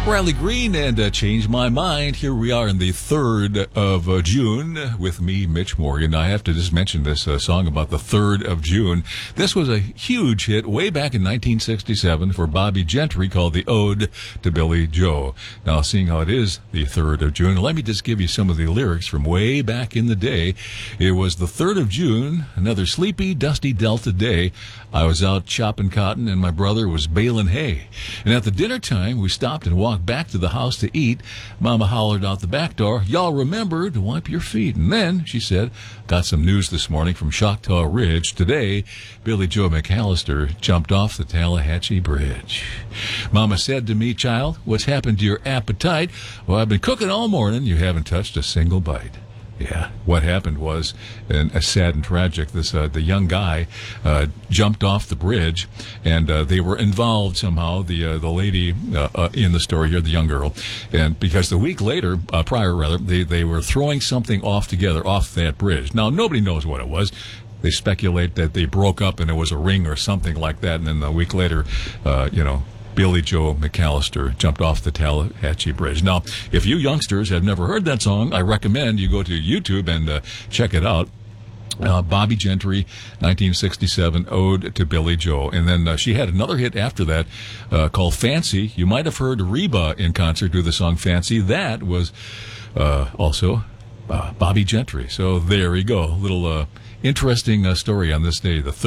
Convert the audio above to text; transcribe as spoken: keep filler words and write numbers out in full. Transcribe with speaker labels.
Speaker 1: Riley Green and uh, Change My Mind. Here we are in the third of uh, June with me, Mitch Morgan. I have to just mention this uh, song about the third of June. This was a huge hit way back in nineteen sixty-seven for Bobbie Gentry called the Ode to Billie Joe. Now, seeing how it is the third of June, let me just give you some of the lyrics from way back in the day. It was the third of June, another sleepy, dusty Delta day. I was out chopping cotton and my brother was baling hay. And at the dinner time, we stopped and walked back to the house to eat. Mama hollered out the back door, "Y'all remember to wipe your feet." And then, she said, "Got some news this morning from Choctaw Ridge. Today, Billie Joe McAllister jumped off the Tallahatchie Bridge." Mama said to me, "Child, what's happened to your appetite?" "Well, I've been cooking all morning. You haven't touched a single bite." Yeah, what happened was, and a sad and tragic, this uh, the young guy uh, jumped off the bridge, and uh, they were involved somehow, the uh, the lady uh, uh, in the story here, the young girl, and because the week later, uh, prior rather, they, they were throwing something off together off that bridge. Now, nobody knows what it was. They speculate that they broke up and it was a ring or something like that, and then a week later, uh, you know, Billie Joe McAllister jumped off the Tallahatchie Bridge. Now, if you youngsters have never heard that song, I recommend you go to YouTube and uh, check it out. Uh, Bobbie Gentry, nineteen sixty-seven, Ode to Billie Joe. And then uh, she had another hit after that uh, called Fancy. You might have heard Reba in concert do the song Fancy. That was uh, also uh, Bobbie Gentry. So there we go. A little uh, interesting uh, story on this day, the